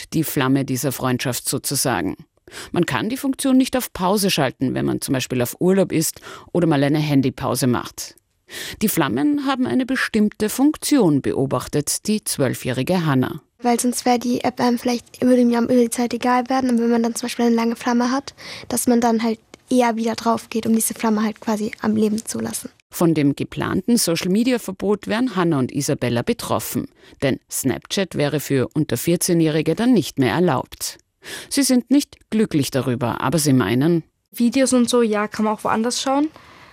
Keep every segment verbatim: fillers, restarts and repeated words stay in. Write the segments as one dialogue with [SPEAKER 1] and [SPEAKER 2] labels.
[SPEAKER 1] die Flamme dieser Freundschaft sozusagen. Man kann die Funktion nicht auf Pause schalten, wenn man zum Beispiel auf Urlaub ist oder mal eine Handypause macht. Die Flammen haben eine bestimmte Funktion, beobachtet die zwölfjährige Hannah.
[SPEAKER 2] Weil sonst wäre die App einem vielleicht über die Zeit egal werden. Und wenn man dann zum Beispiel eine lange Flamme hat, dass man dann halt eher wieder drauf geht, um diese Flamme halt quasi am Leben zu lassen.
[SPEAKER 1] Von dem geplanten Social-Media-Verbot wären Hannah und Isabella betroffen. Denn Snapchat wäre für unter vierzehnjährige dann nicht mehr erlaubt. Sie sind nicht glücklich darüber, aber sie meinen,
[SPEAKER 3] Videos und so, ja, kann man auch woanders schauen.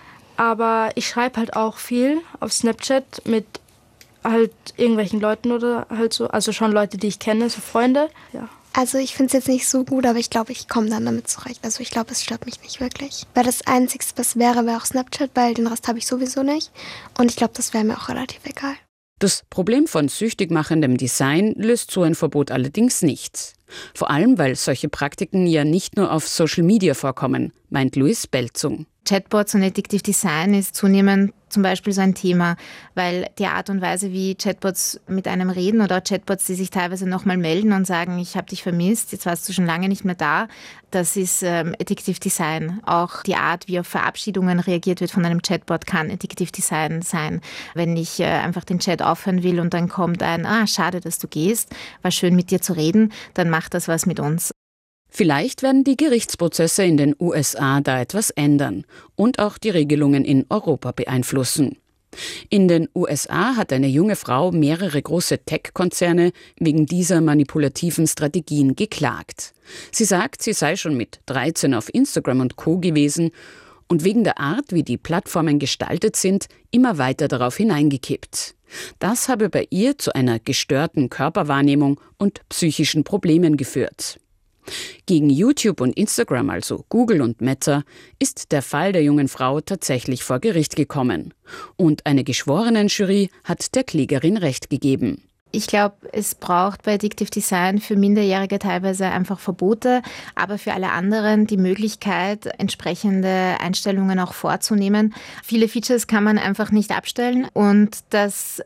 [SPEAKER 3] Aber ich schreibe halt auch viel auf Snapchat mit halt irgendwelchen Leuten oder halt so, also schon Leute, die ich kenne, so Freunde, ja.
[SPEAKER 2] Also ich finde es jetzt nicht so gut, aber ich glaube, ich komme dann damit zurecht. Also ich glaube, es stört mich nicht wirklich. Weil das Einzige, was wäre, wäre auch Snapchat, weil den Rest habe ich sowieso nicht. Und ich glaube, das wäre mir auch relativ egal.
[SPEAKER 1] Das Problem von süchtig machendem Design löst so ein Verbot allerdings nicht. Vor allem, weil solche Praktiken ja nicht nur auf Social Media vorkommen, meint Louise Belzung.
[SPEAKER 4] Chatbots und Addictive Design ist zunehmend zum Beispiel so ein Thema, weil die Art und Weise, wie Chatbots mit einem reden oder auch Chatbots, die sich teilweise nochmal melden und sagen, ich habe dich vermisst, jetzt warst du schon lange nicht mehr da, das ist ähm, Addictive Design. Auch die Art, wie auf Verabschiedungen reagiert wird von einem Chatbot, kann Addictive Design sein. Wenn ich äh, einfach den Chat aufhören will und dann kommt ein, ah, schade, dass du gehst, war schön mit dir zu reden, dann macht das was mit uns.
[SPEAKER 1] Vielleicht werden die Gerichtsprozesse in den U S A da etwas ändern und auch die Regelungen in Europa beeinflussen. In den U S A hat eine junge Frau mehrere große Tech-Konzerne wegen dieser manipulativen Strategien geklagt. Sie sagt, sie sei schon mit dreizehn auf Instagram und Co. gewesen und wegen der Art, wie die Plattformen gestaltet sind, immer weiter darauf hineingekippt. Das habe bei ihr zu einer gestörten Körperwahrnehmung und psychischen Problemen geführt. Gegen YouTube und Instagram, also Google und Meta, ist der Fall der jungen Frau tatsächlich vor Gericht gekommen. Und eine Geschworenenjury hat der Klägerin Recht gegeben.
[SPEAKER 4] Ich glaube, es braucht bei Addictive Design für Minderjährige teilweise einfach Verbote, aber für alle anderen die Möglichkeit, entsprechende Einstellungen auch vorzunehmen. Viele Features kann man einfach nicht abstellen und das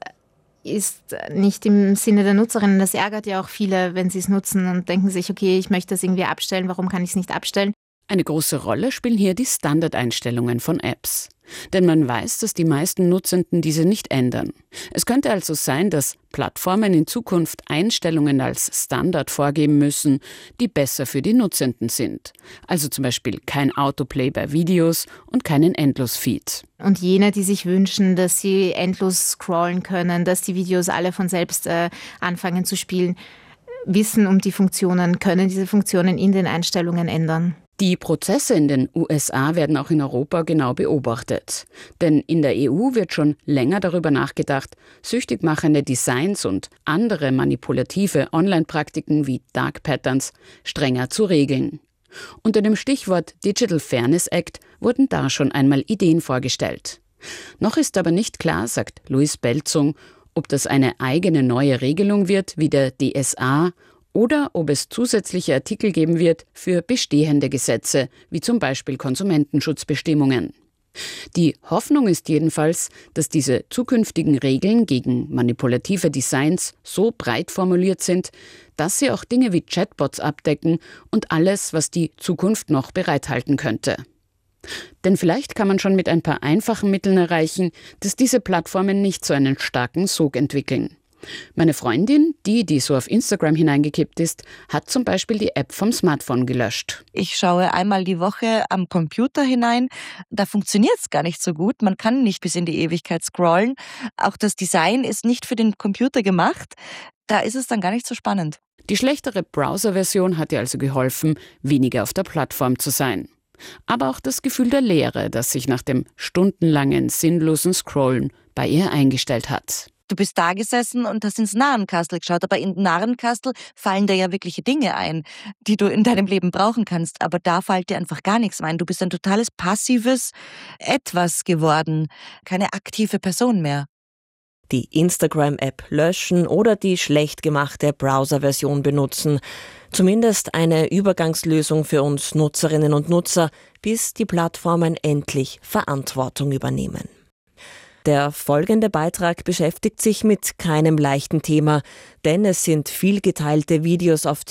[SPEAKER 4] ist nicht im Sinne der Nutzerinnen. Das ärgert ja auch viele, wenn sie es nutzen und denken sich, okay, ich möchte das irgendwie abstellen, warum kann ich es nicht abstellen?
[SPEAKER 1] Eine große Rolle spielen hier die Standardeinstellungen von Apps. Denn man weiß, dass die meisten Nutzenden diese nicht ändern. Es könnte also sein, dass Plattformen in Zukunft Einstellungen als Standard vorgeben müssen, die besser für die Nutzenden sind. Also zum Beispiel kein Autoplay bei Videos und keinen Endlosfeed.
[SPEAKER 4] Und jene, die sich wünschen, dass sie endlos scrollen können, dass die Videos alle von selbst äh, anfangen zu spielen, wissen um die Funktionen, können diese Funktionen in den Einstellungen ändern.
[SPEAKER 1] Die Prozesse in den U S A werden auch in Europa genau beobachtet. Denn in der E U wird schon länger darüber nachgedacht, süchtig machende Designs und andere manipulative Online-Praktiken wie Dark Patterns strenger zu regeln. Unter dem Stichwort Digital Fairness Act wurden da schon einmal Ideen vorgestellt. Noch ist aber nicht klar, sagt Louise Belzung, ob das eine eigene neue Regelung wird wie der D S A oder ob es zusätzliche Artikel geben wird für bestehende Gesetze, wie zum Beispiel Konsumentenschutzbestimmungen. Die Hoffnung ist jedenfalls, dass diese zukünftigen Regeln gegen manipulative Designs so breit formuliert sind, dass sie auch Dinge wie Chatbots abdecken und alles, was die Zukunft noch bereithalten könnte. Denn vielleicht kann man schon mit ein paar einfachen Mitteln erreichen, dass diese Plattformen nicht so einen starken Sog entwickeln. Meine Freundin, die, die so auf Instagram hineingekippt ist, hat zum Beispiel die App vom Smartphone gelöscht.
[SPEAKER 5] Ich schaue einmal die Woche am Computer hinein. Da funktioniert es gar nicht so gut. Man kann nicht bis in die Ewigkeit scrollen. Auch das Design ist nicht für den Computer gemacht. Da ist es dann gar nicht so spannend.
[SPEAKER 1] Die schlechtere Browser-Version hat ihr also geholfen, weniger auf der Plattform zu sein. Aber auch das Gefühl der Leere, das sich nach dem stundenlangen, sinnlosen Scrollen bei ihr eingestellt hat.
[SPEAKER 5] Du bist da gesessen und hast ins Narrenkastel geschaut, aber in Narrenkastel fallen dir ja wirkliche Dinge ein, die du in deinem Leben brauchen kannst. Aber da fällt dir einfach gar nichts ein. Du bist ein totales passives Etwas geworden, keine aktive Person mehr.
[SPEAKER 6] Die Instagram-App löschen oder die schlecht gemachte Browser-Version benutzen. Zumindest eine Übergangslösung für uns Nutzerinnen und Nutzer, bis die Plattformen endlich Verantwortung übernehmen. Der folgende Beitrag beschäftigt sich mit keinem leichten Thema, denn es sind viel geteilte Videos auf